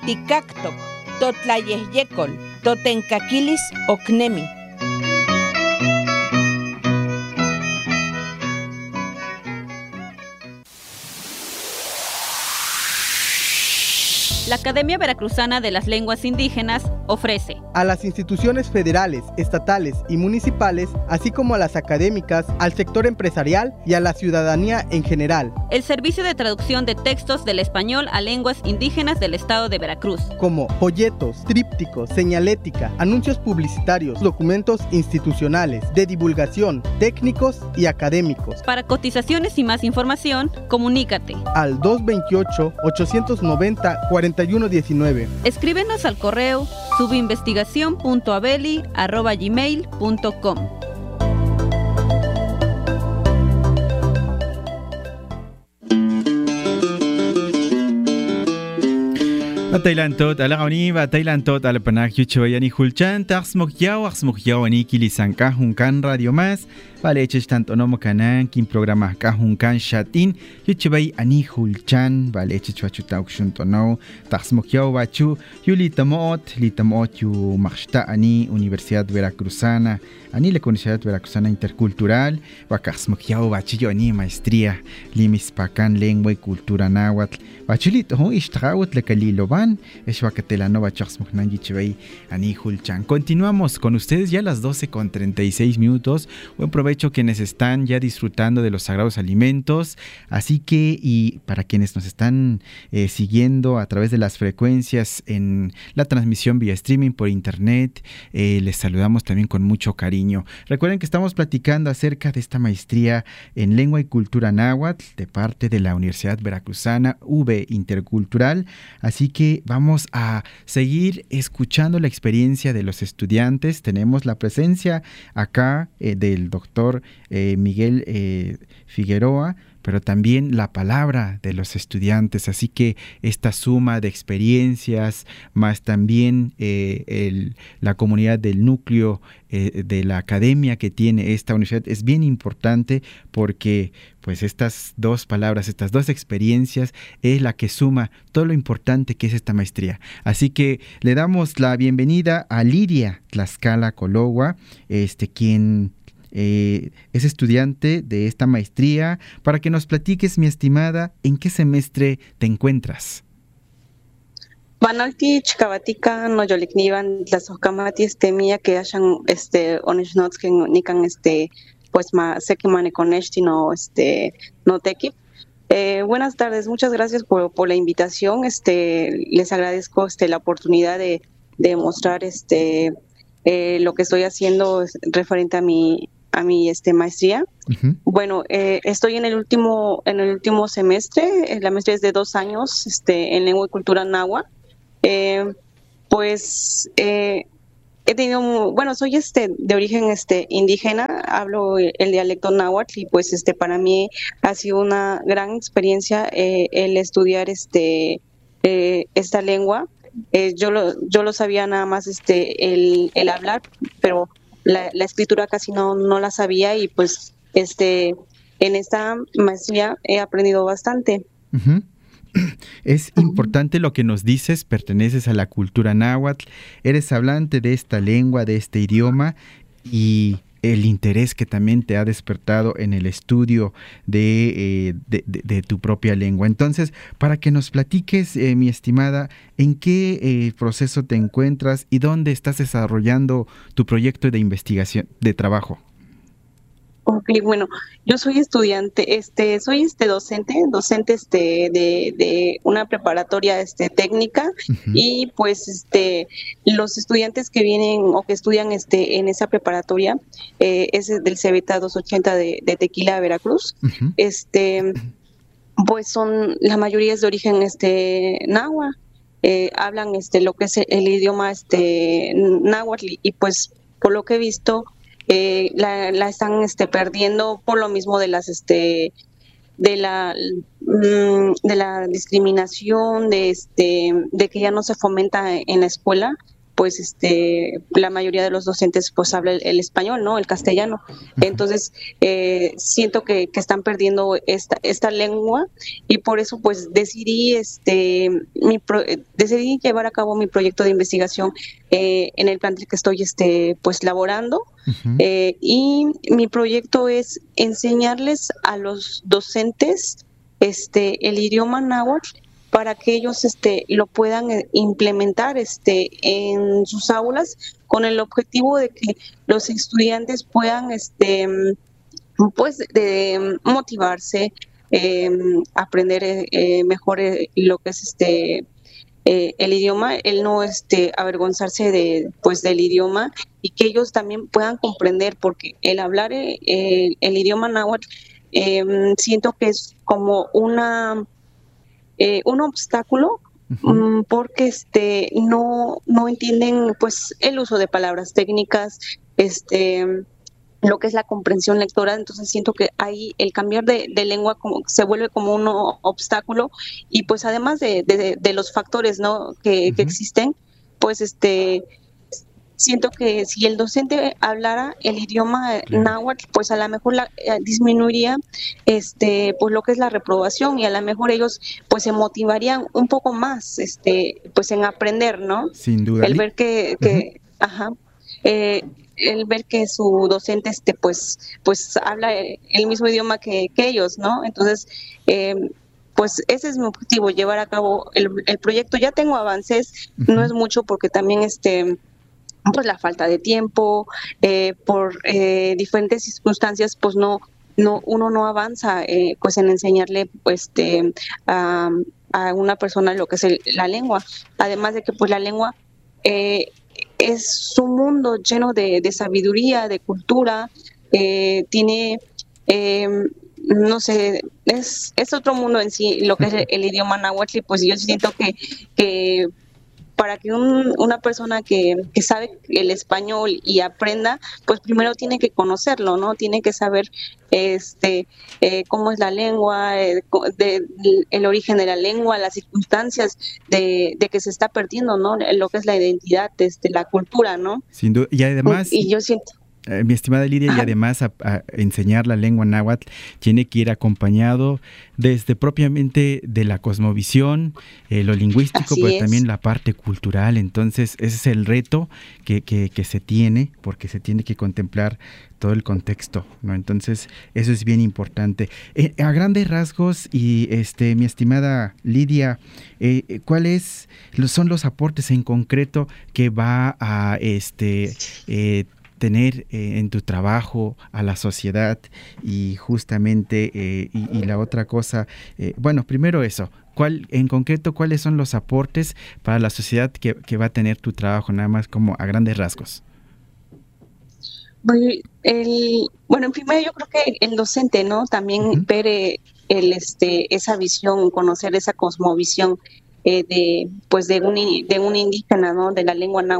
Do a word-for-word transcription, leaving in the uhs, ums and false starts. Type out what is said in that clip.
Ticactoc, totlayehyecol, totencaquilis ocnemi. La Academia Veracruzana de las Lenguas Indígenas ofrece a las instituciones federales, estatales y municipales, así como a las académicas, al sector empresarial y a la ciudadanía en general, el servicio de traducción de textos del español a lenguas indígenas del estado de Veracruz, como folletos, trípticos, señalética, anuncios publicitarios, documentos institucionales, de divulgación, técnicos y académicos. Para cotizaciones y más información, comunícate al dos dos ocho, ocho nueve cero, cuatro uno uno nueve. Escríbenos al correo subinvestigación punto abeli arroba gmail punto com. Batailan tot ala gawni batailan tot ala panak yuchawayani hulchan taxmokyaw axmokyawani kilisanka hunkan radio más vale heches tanto no mokanan kin programa ka hunkan shatin yuchaway ani hulchan vale heches chuachuta ukshunto no taxmokyaw bachu yulitamot litamot yu maxta ani Universidad Veracruzana ani la Universidad Veracruzana Intercultural wakaxmokyaw bachu ani maestría limis pakan lengua y cultura náhuatl bachulito ho ishtrawat la kaliloban Eshuacatelano Bachasmoknan Yichibay Ani Hulchan. Continuamos con ustedes ya a las doce con treinta y seis minutos. Buen provecho quienes están ya disfrutando de los sagrados alimentos. Así que, y para quienes nos están eh, siguiendo a través de las frecuencias en la transmisión vía streaming por internet, eh, les saludamos también con mucho cariño. Recuerden que estamos platicando acerca de esta maestría en lengua y cultura náhuatl de parte de la Universidad Veracruzana V Intercultural. Así que vamos a seguir escuchando la experiencia de los estudiantes. Tenemos la presencia acá eh, del doctor eh, Miguel eh, Figueroa, pero también la palabra de los estudiantes. Así que esta suma de experiencias, más también eh, el, la comunidad del núcleo eh, de la academia que tiene esta universidad, es bien importante porque pues estas dos palabras, estas dos experiencias es la que suma todo lo importante que es esta maestría. Así que le damos la bienvenida a Lidia Tlaxcala Cologua, este, quien Eh, es estudiante de esta maestría, para que nos platiques, mi estimada, ¿en qué semestre te encuentras? Banalti chikabatika no yolikniban las okamati este mía que hayan este onishnots que nikan este pues ma sé que mane conesti no este no teki. Eh, buenas tardes, muchas gracias por, por la invitación. Este les agradezco este la oportunidad de, de mostrar este eh, lo que estoy haciendo referente a mi a mi este maestría. Uh-huh. Bueno, eh, estoy en el último en el último semestre. La maestría es de dos años este en lengua y cultura náhuatl. Eh, pues eh, he tenido bueno soy este de origen este indígena, hablo el dialecto náhuatl y pues este para mí ha sido una gran experiencia eh, el estudiar este eh, esta lengua. Eh, yo lo yo lo sabía nada más este el el hablar, pero La, la escritura casi no, no la sabía y pues este en esta maestría he aprendido bastante. Uh-huh. Es importante lo que nos dices, perteneces a la cultura náhuatl, eres hablante de esta lengua, de este idioma y el interés que también te ha despertado en el estudio de, eh, de, de, de tu propia lengua. Entonces, para que nos platiques, eh, mi estimada, ¿en qué eh, proceso te encuentras y dónde estás desarrollando tu proyecto de investigación, de trabajo? Ok, bueno, yo soy estudiante, este, soy este docente, docente este de, de una preparatoria este técnica. Uh-huh. Y pues este los estudiantes que vienen o que estudian este en esa preparatoria eh, es del Cebeta doscientos ochenta de, de Tequila, Veracruz. Uh-huh. Este pues son la mayoría es de origen este náhuatl, eh, hablan este lo que es el, el idioma este náhuatl y pues por lo que he visto Eh, la, la están este perdiendo por lo mismo de las este de la de la discriminación de este de que ya no se fomenta en la escuela pues este la mayoría de los docentes pues habla el, el español, ¿no? El castellano. Entonces eh, siento que, que están perdiendo esta esta lengua y por eso pues decidí este mi pro, decidí llevar a cabo mi proyecto de investigación eh, en el plantel que estoy este pues laborando. Uh-huh. eh, y mi proyecto es enseñarles a los docentes este el idioma náhuatl para que ellos este lo puedan implementar este en sus aulas con el objetivo de que los estudiantes puedan este pues de motivarse, eh, aprender eh, mejor eh, lo que es este eh, el idioma, el no este avergonzarse de pues del idioma y que ellos también puedan comprender, porque el hablar eh, el, el idioma náhuatl eh, siento que es como una Eh, un obstáculo uh-huh. um, porque este no no entienden pues el uso de palabras técnicas, este lo que es la comprensión lectora. Entonces siento que ahí el cambiar de, de lengua como se vuelve como un obstáculo y pues además de, de, de los factores, ¿no? que, uh-huh. que existen, pues este siento que si el docente hablara el idioma náhuatl, pues a lo mejor la, eh, disminuiría este pues lo que es la reprobación y a lo mejor ellos pues se motivarían un poco más este pues en aprender, ¿no? Sin duda. El ver que, que uh-huh. ajá, eh, el ver que su docente este pues pues habla el mismo idioma que, que ellos, ¿no? Entonces eh, pues ese es mi objetivo, llevar a cabo el, el proyecto. Ya tengo avances, uh-huh. no es mucho porque también este pues la falta de tiempo, eh, por eh, diferentes circunstancias, pues no, no, uno no avanza, eh, pues en enseñarle, pues, este, a, a una persona lo que es el, la lengua. Además de que, pues, la lengua eh, es un mundo lleno de, de sabiduría, de cultura, eh, tiene, eh, no sé, es, es otro mundo en sí, lo que es el, el idioma náhuatl. Y pues yo siento que, que para que un, una persona que, que sabe el español y aprenda, pues primero tiene que conocerlo, ¿no? Tiene que saber este eh, cómo es la lengua, eh, de, de, el origen de la lengua, las circunstancias de, de que se está perdiendo, ¿no? Lo que es la identidad, este, la cultura, ¿no? Sin duda. Y además... Y, y yo siento... Eh, mi estimada Lidia, Ajá. y además a, a enseñar la lengua náhuatl tiene que ir acompañado desde propiamente de la cosmovisión, eh, lo lingüístico, Así pero es. también la parte cultural. Entonces ese es el reto que, que, que se tiene, porque se tiene que contemplar todo el contexto, ¿no? Entonces eso es bien importante. Eh, a grandes rasgos, y este mi estimada Lidia, eh, ¿cuáles son los aportes en concreto que va a este eh, tener eh, en tu trabajo a la sociedad? Y justamente eh, y, y la otra cosa, eh, bueno, primero eso, ¿cuál en concreto cuáles son los aportes para la sociedad que, que va a tener tu trabajo, nada más como a grandes rasgos? El, bueno, en primero yo creo que el docente, ¿no? También uh-huh. ver eh, el este esa visión, conocer esa cosmovisión eh, de pues de un de un indígena, ¿no? De la lengua náhuatl.